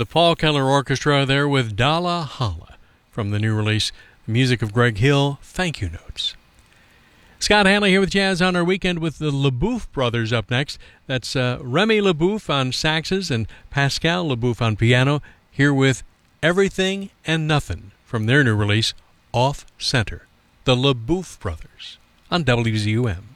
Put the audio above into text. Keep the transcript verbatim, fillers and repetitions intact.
The Paul Keller Orchestra there with Dalla Holla from the new release, the music of Greg Hill, Thank You Notes. Scott Hanley here with Jazz on our weekend with the LeBouf brothers up next. That's uh, Remy LeBouf on saxes and Pascal LeBouf on piano, here with Everything and Nothing from their new release, Off Center. The LeBouf brothers on W Z U M.